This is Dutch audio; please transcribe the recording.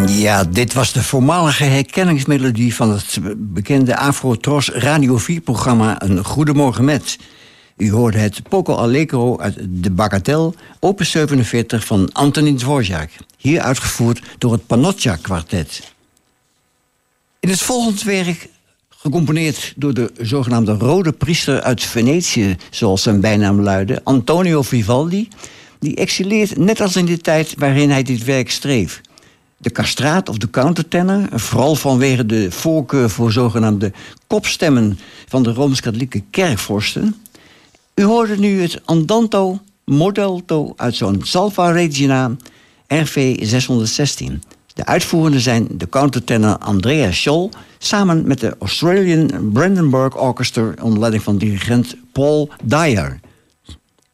Ja, dit was de voormalige herkenningsmelodie van het bekende Afro-Tros Radio 4-programma Een Goedemorgen Met. U hoorde het Poco Allegro uit De Bagatelle, opus 47 van Antonín Dvořák. Hier uitgevoerd door het Panocchia Quartet. In het volgende werk, gecomponeerd door de zogenaamde Rode Priester uit Venetië, zoals zijn bijnaam luidde, Antonio Vivaldi, die excelleert net als in de tijd waarin hij dit werk schreef. De castraat of de countertenor, vooral vanwege de voorkeur voor zogenaamde kopstemmen van de Rooms-Katholieke kerkvorsten. U hoorde nu het Andante Modelto uit zo'n Salva Regina RV 616. De uitvoerenden zijn de countertenor Andrea Scholl samen met de Australian Brandenburg Orchestra onder leiding van dirigent Paul Dyer.